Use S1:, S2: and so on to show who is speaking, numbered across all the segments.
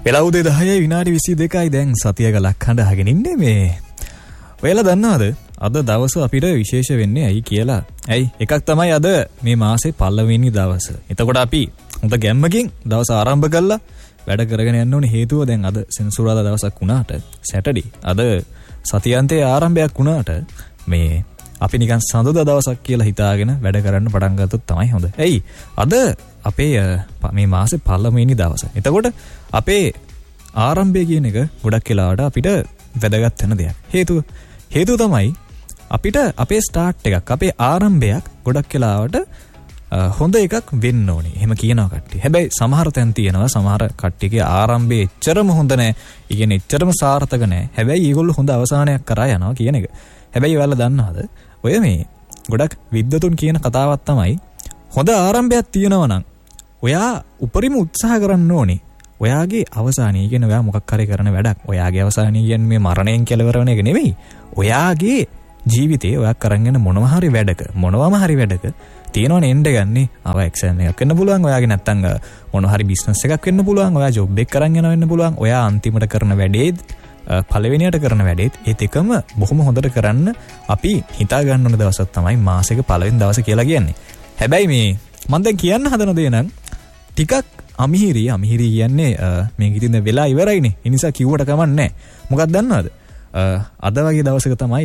S1: වෙලා උදේ 10 විනාඩි 22යි දැන් සතිය ගලක් හඳහගෙන ඉන්නේ මේ. ඔයාලා දන්නවද අද දවස අපිට විශේෂ වෙන්නේ ඇයි කියලා? ඇයි එකක් තමයි අද මේ මාසේ පළවෙනි දවස. එතකොට අපි හොඳ ගැම්මකින් දවස ආරම්භ කළා වැඩ කරගෙන යන්න ඕනේ. හේතුව දැන් අද සෙන්සුරාදා දවසක් වුණාට සැටර්ඩේ අද සතියාන්තයේ ආරම්භයක් වුණාට මේ අපි නිකන් සඳුදා දවසක් කියලා හිතාගෙන වැඩ කරන්න පටන් ගත්තොත් තමයි හොඳ. ඇයි අද අපේ මේ මාසේ පළවෙනි දවස. එතකොට අපේ ආරම්භය කියන එක ගොඩක් වෙලාවට අපිට වැදගත් වෙන දෙයක්. හේතුව තමයි අපිට අපේ ස්ටාර්ට් එකක් අපේ ආරම්භයක් ගොඩක් වෙලාවට හොඳ එකක් වෙන්න ඕනේ. එහෙම කියනවා කට්ටිය. හැබැයි සමහර තැන් තියෙනවා සමහර කට්ටියගේ ආරම්භය එච්චරම හොඳ නැහැ. ඒ කියන්නේ එච්චරම සාර්ථක නැහැ. හැබැයි ඒගොල්ලෝ හොඳ අවසානයක් කරා යනවා කියන එක. හැබැයි ඔයාලා දන්නවද? ඔය මේ ගොඩක් විද්වතුන් කියන කතාවක් තමයි හොඳ ආරම්භයක් තියෙනවා නම් ඔයා උපරිම උත්සාහ කරන්න ඕනේ. ඔයාගේ අවසානය කියන්නේ ඔයා මොකක් හරි කරන වැඩක්. ඔයාගේ අවසානය කියන්නේ මේ මරණයෙන් කෙලවර වෙන එක නෙමෙයි. ඔයාගේ ජීවිතේ ඔයා කරන් යන මොනම හරි වැඩක තියෙනවනේ එන්න ගන්නේ. ආව එක්සෑම් එකක් වෙන්න පුළුවන්. ඔයාගේ නැත්තම් මොන හරි බිස්නස් එකක් වෙන්න පුළුවන්. ඔයා ජොබ් එකක් කරන් යනවා වෙන්න පුළුවන්. ඔයා අන්තිමට කරන වැඩේත් පළවෙනියට කරන වැඩේත් ඒ දෙකම බොහොම හොඳට කරන්න අපි හිතා ගන්න ඕන දවසක් තමයි මාසෙක පළවෙනි දවස කියලා කියන්නේ. හැබැයි මේ මම දැන් කියන්න හදන දේ නම් ටිකක් අමිහිරි කියන්නේ මේක ඉතින් වෙලා ඉවරයිනේ. ඒ නිසා කිව්වට කමක් නැහැ. මොකක්ද දන්නවද? අද වගේ දවසක තමයි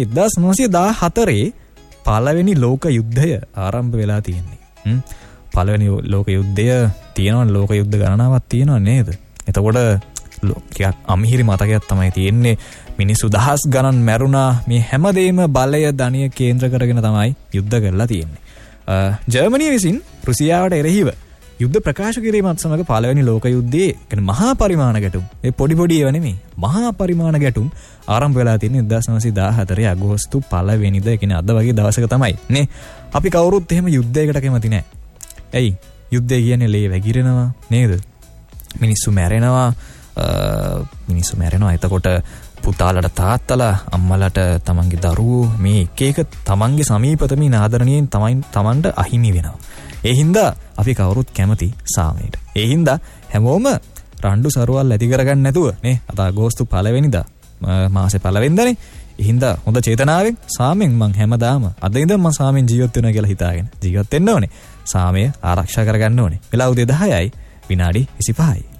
S1: 1914 පළවෙනි ලෝක යුද්ධය ආරම්භ වෙලා තියෙන්නේ. පළවෙනි ලෝක යුද්ධය තියෙනවා ලෝක යුද්ධ ගණනාවක් තියෙනවා නේද? එතකොට ටිකක් අමිහිරි මතකයක් තමයි තියෙන්නේ. මිනිස්සු දහස් ගණන් මැරුණා. මේ හැමදේම බලය ධනිය කේන්ද්‍ර කරගෙන තමයි යුද්ධ කරලා තියෙන්නේ. ජර්මනිය විසින් රුසියාවට එරෙහිව යුද්ධ ප්‍රකාශ කිරීමත් සමග පළවෙනි ලෝක යුද්ධයේ කියන්නේ මහා පරිමාණ ගැටුම්. ඒ පොඩි ඒවා නෙමෙයි. මහා පරිමාණ ගැටුම් ආරම්භ වෙලා තියෙන්නේ 1914 අගෝස්තු 1 වෙනිදා. ඒ කියන්නේ අද වගේ දවසක තමයි නේ. අපි කවුරුත් එහෙම යුද්ධයකට කැමති නැහැ. ඇයි? යුද්ධය කියන්නේ ලේ වැగిරෙනවා නේද? මිනිස්සු මැරෙනවා. එතකොට පුතාලට තාත්තලා අම්මලට තමන්ගේ දරුවෝ මේ එක තමන්ගේ සමීපතම ආදරණීයෙන් තමන්ට අහිමි වෙනවා. ඒ හින්දා අපි කවුරුත් කැමති සාමයට. ඒ හින්දා හැමෝම රණ්ඩු සරුවල් ඇති කරගන්න නැතුව නේ අද අගෝස්තු 1 වෙනිදා මාසේ 1 වෙනිදානේ. ඒ හින්දා හොඳ චේතනාවෙන් සාමෙන් මං හැමදාම අද ඉඳන් මං සාමෙන් ජීවත් වෙනවා කියලා හිතාගෙන ජීවත් වෙන්න ඕනේ. සාමය ආරක්ෂා කරගන්න ඕනේ. වෙලා උදේ 10යි විනාඩි 25යි.